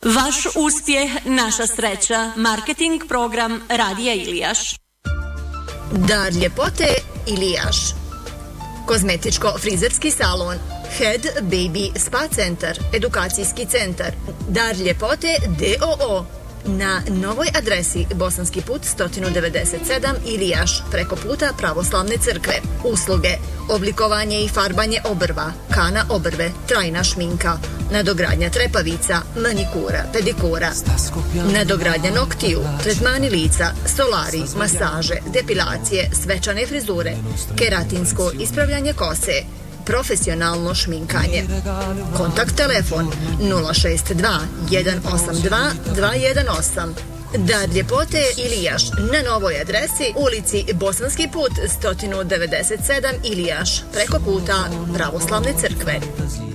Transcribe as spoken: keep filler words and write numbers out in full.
Vaš uspjeh, naša sreća. Marketing program Radija Ilijaš. Dar ljepote Ilijaš. Kozmetičko-frizerski salon, Head Baby Spa centar, edukacijski centar, Dar ljepote D O O. Na novoj adresi Bosanski put sto devedeset sedam Ilijaš, preko puta Pravoslavne crkve. Usluge: oblikovanje i farbanje obrva, kana obrve, trajna šminka, nadogradnja trepavica, manikura, pedikura, nadogradnja noktiju, tretmani lica, solari, masaže, depilacije, svečane frizure, keratinsko ispravljanje kose, profesionalno šminkanje. Kontakt telefon nula šest dva jedan osam dva dva jedan osam. Dar ljepote Ilijaš, na novoj adresi ulici Bosanski put sto devedeset sedam Ilijaš, preko puta Pravoslavne crkve.